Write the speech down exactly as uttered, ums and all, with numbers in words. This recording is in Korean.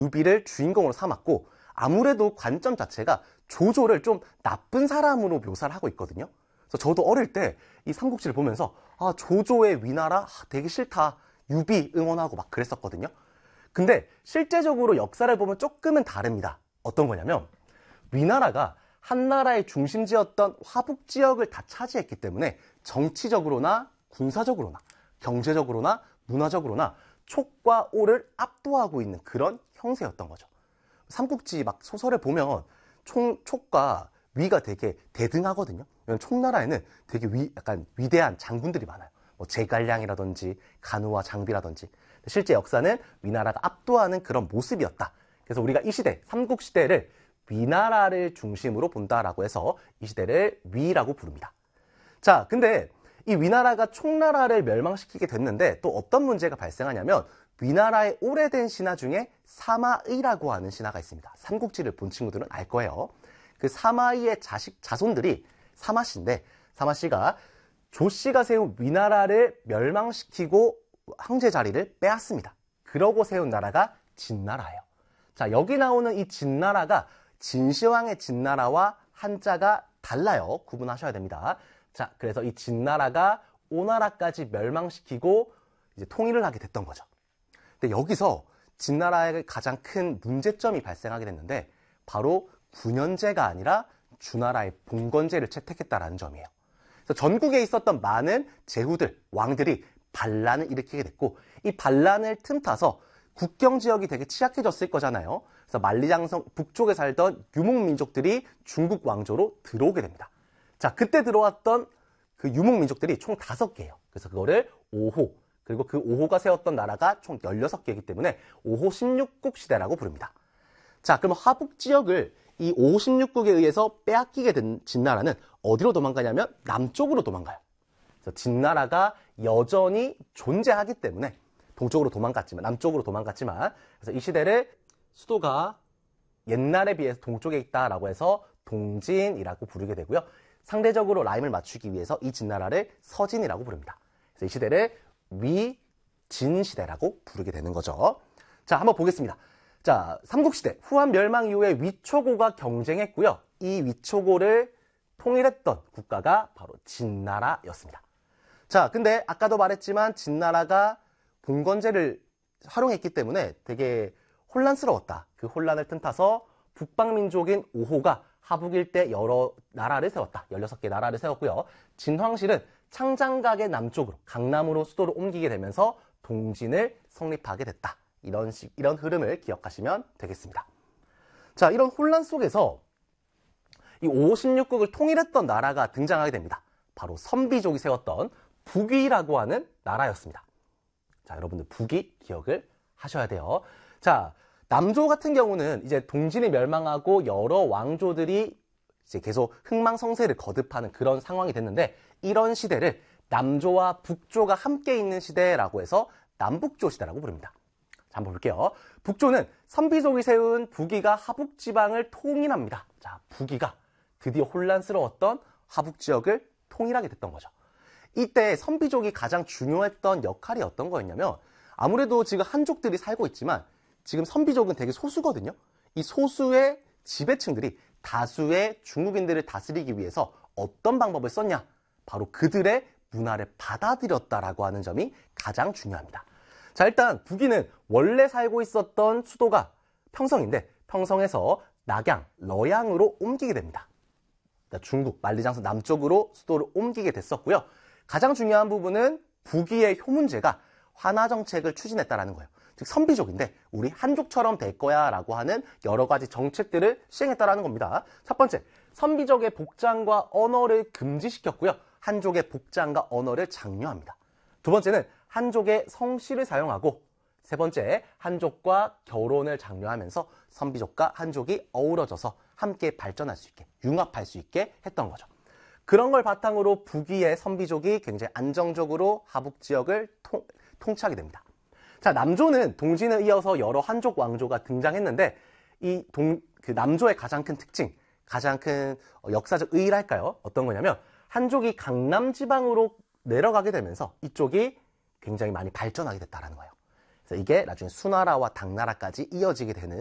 유비를 주인공으로 삼았고, 아무래도 관점 자체가 조조를 좀 나쁜 사람으로 묘사를 하고 있거든요. 그래서 저도 어릴 때 이 삼국지를 보면서 아, 조조의 위나라 아, 되게 싫다, 유비 응원하고 막 그랬었거든요. 근데 실제적으로 역사를 보면 조금은 다릅니다. 어떤 거냐면, 위나라가 한나라의 중심지였던 화북 지역을 다 차지했기 때문에 정치적으로나 군사적으로나 경제적으로나 문화적으로나 촉과 오를 압도하고 있는 그런 형세였던 거죠. 삼국지 막 소설을 보면 총, 촉과 위가 되게 대등하거든요. 총나라에는 되게 위, 약간 위대한 장군들이 많아요. 뭐 제갈량이라든지 간우와 장비라든지. 실제 역사는 위나라가 압도하는 그런 모습이었다. 그래서 우리가 이 시대, 삼국시대를 위나라를 중심으로 본다라고 해서 이 시대를 위라고 부릅니다. 자, 근데 이 위나라가 총나라를 멸망시키게 됐는데 또 어떤 문제가 발생하냐면, 위나라의 오래된 신하 중에 사마의라고 하는 신하가 있습니다. 삼국지를 본 친구들은 알 거예요. 그 사마의의 자식, 자손들이 사마씨인데, 사마씨가 조씨가 세운 위나라를 멸망시키고 황제 자리를 빼앗습니다. 그러고 세운 나라가 진나라예요. 자, 여기 나오는 이 진나라가 진시황의 진나라와 한자가 달라요. 구분하셔야 됩니다. 자, 그래서 이 진나라가 오나라까지 멸망시키고 이제 통일을 하게 됐던 거죠. 근데 여기서 진나라의 가장 큰 문제점이 발생하게 됐는데, 바로 군현제가 아니라 주나라의 봉건제를 채택했다라는 점이에요. 그래서 전국에 있었던 많은 제후들, 왕들이 반란을 일으키게 됐고, 이 반란을 틈타서 국경 지역이 되게 취약해졌을 거잖아요. 그래서 만리장성 북쪽에 살던 유목민족들이 중국 왕조로 들어오게 됩니다. 자, 그때 들어왔던 그 유목민족들이 총 다섯 개예요. 그래서 그거를 오호, 그리고 그 오호가 세웠던 나라가 총 열여섯 개이기 때문에 오호 십육국 시대라고 부릅니다. 자, 그럼 화북 지역을 이 오호 십육국에 의해서 빼앗기게 된 진나라는 어디로 도망가냐면 남쪽으로 도망가요. 그래서 진나라가 여전히 존재하기 때문에 동쪽으로 도망갔지만, 남쪽으로 도망갔지만, 그래서 이 시대를 수도가 옛날에 비해서 동쪽에 있다라고 해서 동진이라고 부르게 되고요. 상대적으로 라임을 맞추기 위해서 이 진나라를 서진이라고 부릅니다. 그래서 이 시대를 위진시대라고 부르게 되는 거죠. 자, 한번 보겠습니다. 자, 삼국시대 후한 멸망 이후에 위초고가 경쟁했고요. 이 위초고를 통일했던 국가가 바로 진나라였습니다. 자, 근데 아까도 말했지만 진나라가 봉건제를 활용했기 때문에 되게 혼란스러웠다. 그 혼란을 틈타서 북방민족인 오호가 하북 일대 여러 나라를 세웠다. 열여섯 개 나라를 세웠고요. 진황실은 창장각의 남쪽으로, 강남으로 수도를 옮기게 되면서 동진을 성립하게 됐다. 이런 식, 이런 흐름을 기억하시면 되겠습니다. 자, 이런 혼란 속에서 이 오호 십육국을 통일했던 나라가 등장하게 됩니다. 바로 선비족이 세웠던 북위라고 하는 나라였습니다. 자, 여러분들 북위 기억을 하셔야 돼요. 자, 남조 같은 경우는 이제 동진이 멸망하고 여러 왕조들이 이제 계속 흥망성쇠를 거듭하는 그런 상황이 됐는데, 이런 시대를 남조와 북조가 함께 있는 시대라고 해서 남북조 시대라고 부릅니다. 자, 한번 볼게요. 북조는 선비족이 세운 북위가 하북 지방을 통일합니다. 자, 북위가 드디어 혼란스러웠던 하북 지역을 통일하게 됐던 거죠. 이때 선비족이 가장 중요했던 역할이 어떤 거였냐면, 아무래도 지금 한족들이 살고 있지만 지금 선비족은 되게 소수거든요. 이 소수의 지배층들이 다수의 중국인들을 다스리기 위해서 어떤 방법을 썼냐? 바로 그들의 문화를 받아들였다라고 하는 점이 가장 중요합니다. 자, 일단 북위는 원래 살고 있었던 수도가 평성인데, 평성에서 낙양, 러양으로 옮기게 됩니다. 중국 만리장성 남쪽으로 수도를 옮기게 됐었고요. 가장 중요한 부분은 북위의 효문제가 환화 정책을 추진했다라는 거예요. 즉 선비족인데 우리 한족처럼 될 거야 라고 하는 여러 가지 정책들을 시행했다라는 겁니다. 첫 번째, 선비족의 복장과 언어를 금지시켰고요. 한족의 복장과 언어를 장려합니다. 두 번째는 한족의 성씨를 사용하고, 세 번째, 한족과 결혼을 장려하면서 선비족과 한족이 어우러져서 함께 발전할 수 있게, 융합할 수 있게 했던 거죠. 그런 걸 바탕으로 북위의 선비족이 굉장히 안정적으로 하북 지역을 통, 통치하게 됩니다. 자, 남조는 동진을 이어서 여러 한족 왕조가 등장했는데, 이 동, 그 남조의 가장 큰 특징, 가장 큰 역사적 의의랄까요? 어떤 거냐면, 한족이 강남 지방으로 내려가게 되면서 이쪽이 굉장히 많이 발전하게 됐다는 거예요. 그래서 이게 나중에 수나라와 당나라까지 이어지게 되는